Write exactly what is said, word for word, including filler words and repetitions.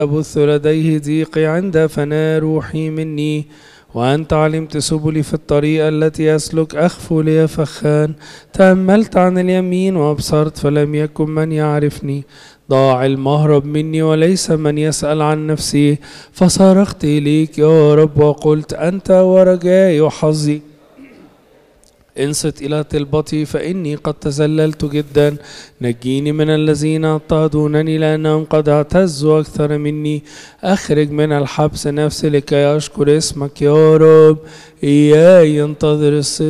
أبث لديه ضيقي عند فناء روحي مني، وأنت علمت سبلي في الطريق التي أسلك. أخفو لي فخان، تأملت عن اليمين وأبصرت فلم يكن من يعرفني. ضاع المهرب مني وليس من يسأل عن نفسي، فصرخت إليك يا رب وقلت أنت ورجائي وحظي. انصت إلى طلبتي فإني قد تذللت جدا. نجيني من الذين اضطهدونني لأنهم قد اعتزوا أكثر مني. أخرج من الحبس نفسي لكي أشكر اسمك يا رب. إياي ينتظر الصدق